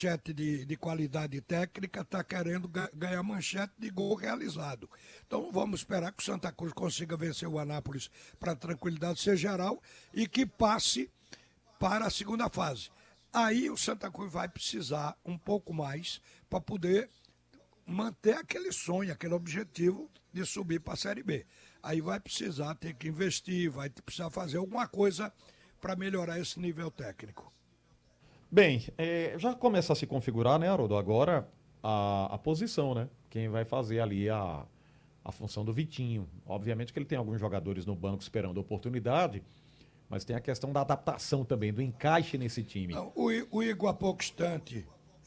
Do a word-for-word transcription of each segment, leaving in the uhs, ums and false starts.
manchete de, de qualidade técnica, está querendo ga- ganhar manchete de gol realizado. Então vamos esperar que o Santa Cruz consiga vencer o Anápolis para a tranquilidade ser geral e que passe para a segunda fase. Aí o Santa Cruz vai precisar um pouco mais para poder manter aquele sonho, aquele objetivo de subir para a Série B. Aí vai precisar ter que investir, vai precisar fazer alguma coisa para melhorar esse nível técnico. Bem, é, já começa a se configurar, né, Haroldo? Agora a, a posição, né? Quem vai fazer ali a, a função do Vitinho. Obviamente que ele tem alguns jogadores no banco esperando oportunidade, mas tem a questão da adaptação também, do encaixe nesse time. Não, o, I- o Igor, há pouco instante,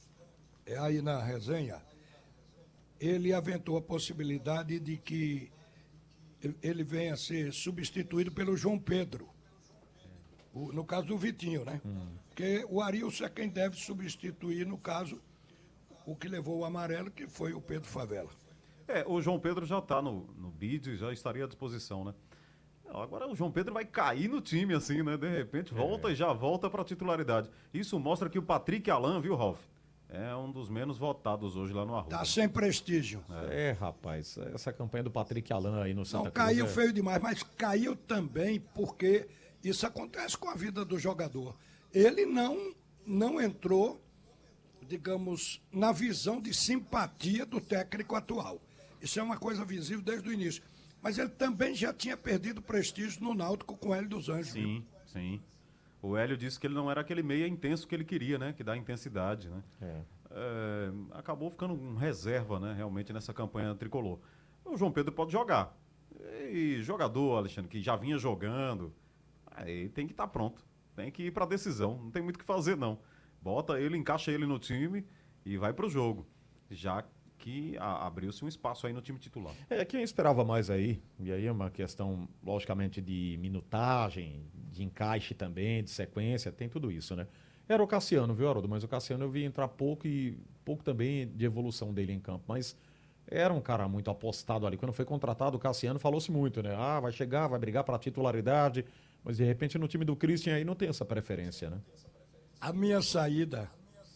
é aí na resenha, ele aventou a possibilidade de que ele venha a ser substituído pelo João Pedro. O- no caso do Vitinho, né? Porque o Arilson é quem deve substituir, no caso, o que levou o amarelo, que foi o Pedro Favela. É, o João Pedro já tá no, no bid, já estaria à disposição, né? Agora o João Pedro vai cair no time, assim, né? De repente volta e já volta pra titularidade. Isso mostra que o Patrick Alan, viu, Ralf? É um dos menos votados hoje lá no Arruda. Tá sem prestígio. É, rapaz, essa campanha do Patrick Alan aí no Santa Não, Cruz. caiu é- feio demais, mas caiu também porque isso acontece com a vida do jogador. Ele não, não entrou, digamos, na visão de simpatia do técnico atual. Isso é uma coisa visível desde o início. Mas ele também já tinha perdido prestígio no Náutico com o Hélio dos Anjos. viu? Sim, sim. O Hélio disse que ele não era aquele meia intenso que ele queria, né? Que dá intensidade, né? É. É, acabou ficando um reserva, né? Realmente nessa campanha tricolor. O João Pedro pode jogar. E jogador, Alexandre, que já vinha jogando, aí tem que estar pronto. Tem que ir pra decisão. Não tem muito o que fazer, não. Bota ele, encaixa ele no time e vai pro jogo. Já que a- abriu-se um espaço aí no time titular. É, quem esperava mais aí, e aí é uma questão, logicamente, de minutagem, de encaixe também, de sequência, tem tudo isso, né? Era o Cassiano, viu, Haroldo? Mas o Cassiano eu vi entrar pouco e pouco também de evolução dele em campo. Mas era um cara muito apostado ali. Quando foi contratado, o Cassiano falou-se muito, né? Ah, vai chegar, vai brigar para titularidade, mas de repente no time do Christian aí não tem essa preferência, né? A minha saída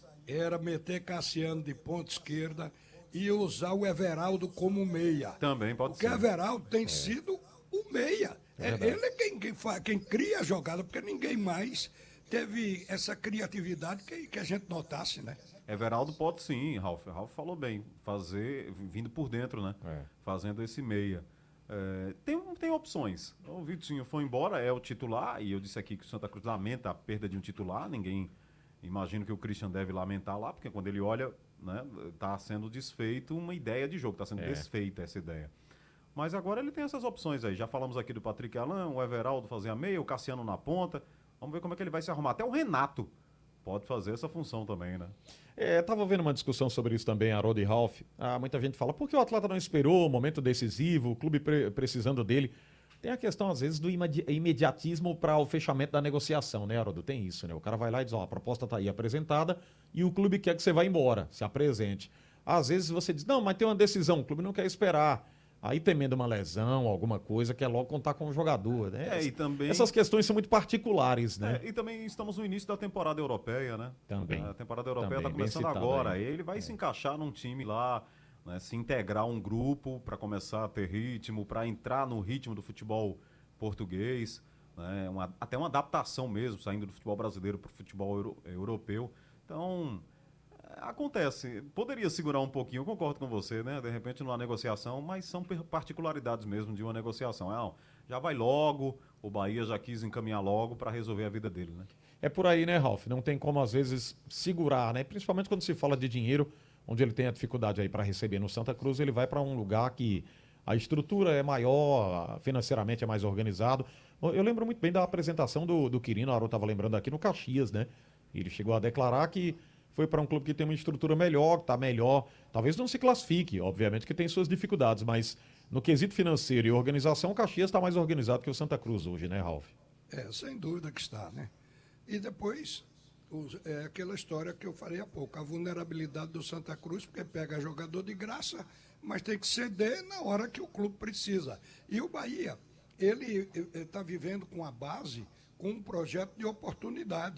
era meter Cassiano de ponta esquerda e usar o Everaldo como meia. Também pode Porque ser. Everaldo tem sido o meia. É, verdade. ele é quem, quem, fa- quem cria a jogada, porque ninguém mais teve essa criatividade que, que a gente notasse, né? Everaldo pode sim, Ralf. Ralf falou bem. Fazer, vindo por dentro, né? É. Fazendo esse meia. É, tem, tem opções. O Vitinho foi embora, é o titular, e eu disse aqui que o Santa Cruz lamenta a perda de um titular. Ninguém imagina que o Christian deve lamentar lá, porque quando ele olha, né, tá sendo desfeito uma ideia de jogo, tá sendo É. desfeita essa ideia. Mas agora ele tem essas opções aí. Já falamos aqui do Patrick Alan, o Everaldo fazer a meia, o Cassiano na ponta. Vamos ver como é que ele vai se arrumar. Até o Renato pode fazer essa função também, né? É, tava vendo uma discussão sobre isso também, Haroldo e Ralf. Ah, muita gente fala, por que o atleta não esperou o momento decisivo, o clube pre- precisando dele? Tem a questão, às vezes, do imedi- imediatismo para o fechamento da negociação, né, Haroldo? Tem isso, né? O cara vai lá e diz, ó, a proposta tá aí apresentada e o clube quer que você vá embora, se apresente. Às vezes você diz, não, mas tem uma decisão, o clube não quer esperar. Aí temendo uma lesão, alguma coisa, quer logo contar com o jogador, né? É, e também- Essas questões são muito particulares, né? É, e também estamos no início da temporada europeia, né? Também. A temporada europeia Também, está bem começando citado agora. aí. Ele vai se encaixar num time lá, né, se integrar a um grupo para começar a ter ritmo, para entrar no ritmo do futebol português, né, uma- até uma adaptação mesmo, saindo do futebol brasileiro para o futebol euro- europeu. Então, é, acontece. Poderia segurar um pouquinho, eu concordo com você, né? De repente numa negociação, mas são per- particularidades mesmo de uma negociação. Não, já vai logo, o Bahia já quis encaminhar logo para resolver a vida dele, né? É por aí, né, Ralf? Não tem como, às vezes, segurar, né? Principalmente quando se fala de dinheiro, onde ele tem a dificuldade aí para receber no Santa Cruz, ele vai para um lugar que a estrutura é maior, financeiramente é mais organizado. Eu lembro muito bem da apresentação do, do Quirino, a Aro estava lembrando aqui, no Caxias, né? Ele chegou a declarar que foi para um clube que tem uma estrutura melhor, que está melhor. Talvez não se classifique, obviamente que tem suas dificuldades, mas no quesito financeiro e organização, o Caxias está mais organizado que o Santa Cruz hoje, né, Ralf? É, sem dúvida que está, né? E depois, os- é aquela história que eu falei há pouco, a vulnerabilidade do Santa Cruz, porque pega jogador de graça, mas tem que ceder na hora que o clube precisa. E o Bahia, ele está vivendo com a base, com um projeto de oportunidade.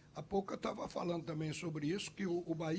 Há pouco eu estava falando também sobre isso, que o, o Bahia